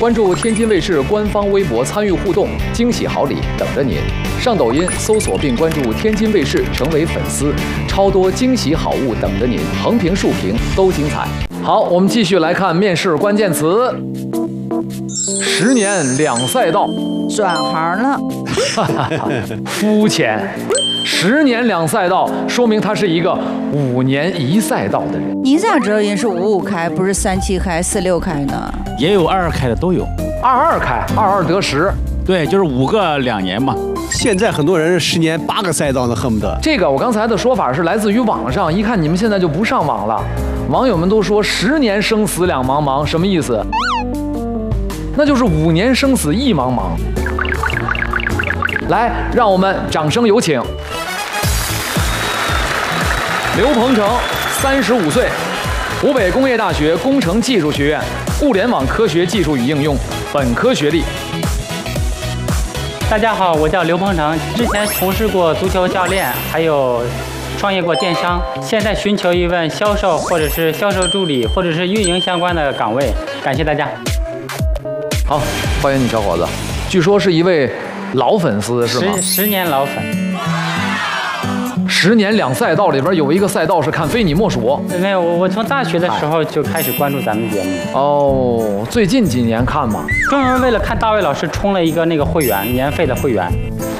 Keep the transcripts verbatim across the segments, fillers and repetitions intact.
关注天津卫视官方微博参与互动，惊喜好礼等着您。上抖音搜索并关注天津卫视，成为粉丝，超多惊喜好物等着您，横屏竖屏都精彩。好，我们继续来看面试关键词。十年两赛道， 转行了， 肤浅。十年两赛道，说明他是一个五年一赛道的人。 你咋知道人是五五开，不是三七开、四六开呢？ 也有二二开的都有， 二二开，二二得十， 对，就是五个两年嘛。 现在很多人是十年八个赛道呢，恨不得。 这个我刚才的说法是来自于网上，一看你们现在就不上网了。网友们都说十年生死两茫茫，什么意思？那就是五年生死一茫茫。来，让我们掌声有请刘鹏程，三十五岁，湖北工业大学工程技术学院物联网科学技术与应用本科学历。 大家好，我叫刘鹏程，之前从事过足球教练，还有创业过电商，现在寻求一份销售或者是销售助理或者是运营相关的岗位。感谢大家。 好，欢迎你，小伙子。据说是一位老粉丝，是吗？ 十十年老粉。 十年两赛道里边有一个赛道是看非你莫属。 没有，我我从大学的时候就开始关注咱们节目。 哦，最近几年看吗？ 专门为了看大卫老师充了一个那个会员，年费的会员。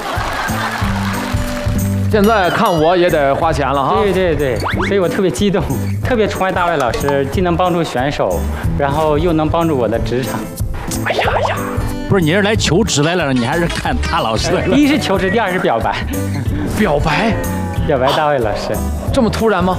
现在看我也得花钱了哈。 对对对，所以我特别激动，特别崇爱大卫老师，既能帮助选手，然后又能帮助我的职场。 哎呀呀， 不是你是来求职来了，你还是看大老师来了？ 第一是求职，第二是表白。 表白。 表白大卫老师， 这么突然吗？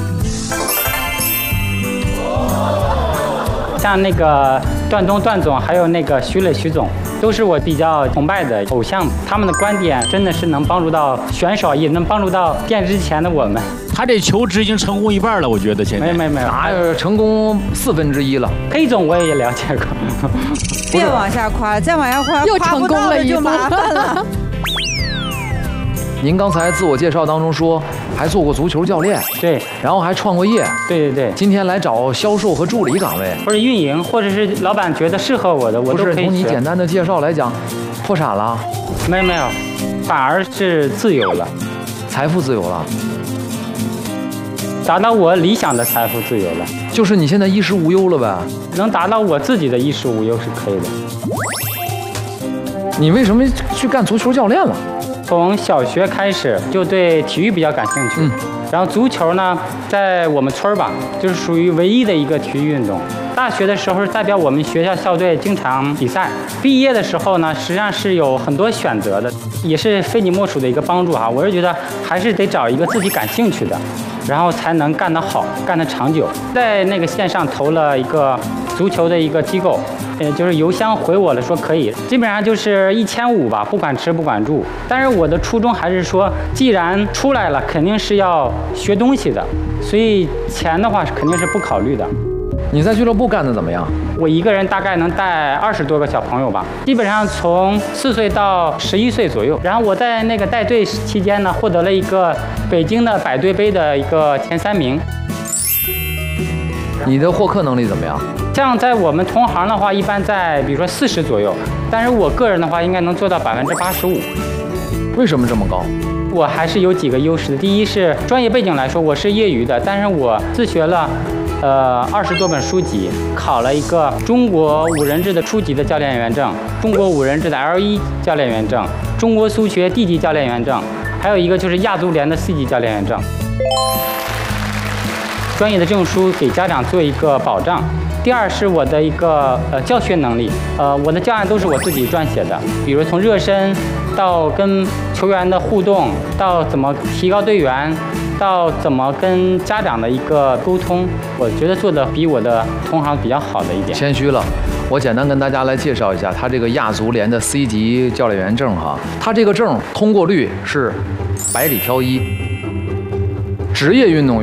像那个段东段总，还有那个徐磊徐总，都是我比较崇拜的偶像，他们的观点真的是能帮助到选手，也能帮助到电之前的我们。 他这求职已经成功一半了，我觉得现在。 没有没有没有， 哪有成功四分之一了？ 黑总我也了解过。 别往下夸了，再往下夸， 又成功了一就麻烦了。 您刚才自我介绍当中说还做过足球教练， 对， 然后还创过业， 对对对。 今天来找销售和助理岗位， 或者运营，或者是老板觉得适合我的，我都可以。 不是从你简单的介绍来讲，破产了？ 没有没有，反而是自由了， 财富自由了， 达到我理想的财富自由了， 就是你现在衣食无忧了呗？ 能达到我自己的衣食无忧是可以的。 你为什么去干足球教练了？ 从小学开始就对体育比较感兴趣，嗯，然后足球呢，在我们村儿吧，就是属于唯一的一个体育运动。大学的时候代表我们学校校队经常比赛，毕业的时候呢，实际上是有很多选择的，也是非你莫属的一个帮助哈。我是觉得还是得找一个自己感兴趣的，然后才能干得好，干得长久。在那个线上投了一个足球的一个机构。呃，就是邮箱回我了，说可以，基本上就是一千五吧，不管吃不管住。但是我的初衷还是说，既然出来了，肯定是要学东西的，所以钱的话肯定是不考虑的。 你在俱乐部干的怎么样？ 我一个人大概能带二十多个小朋友吧，基本上从四岁到十一岁左右。然后我在那个带队期间呢，获得了一个北京的百队杯的一个前三名。 你的获客能力怎么样？ 像在我们同行的话，一般在比如说四十左右，但是我个人的话，应该能做到百分之八十五。 为什么这么高？ 我还是有几个优势的。第一是专业背景来说，我是业余的，但是我自学了，呃，二十多本书籍，考了一个中国五人制的初级的教练员证，中国五人制的 L 一 教练员证，中国足协 D 级教练员证，还有一个就是亚足联的 C 级教练员证。专业的证书给家长做一个保障。第二是我的一个呃教学能力，呃我的教案都是我自己撰写的，比如从热身到跟球员的互动，到怎么提高队员，到怎么跟家长的一个沟通，我觉得做的比我的同行比较好的一点。 谦虚了，我简单跟大家来介绍一下他这个亚足联的 C 级教练员证哈，他这个证通过率是百里挑一，职业运动员。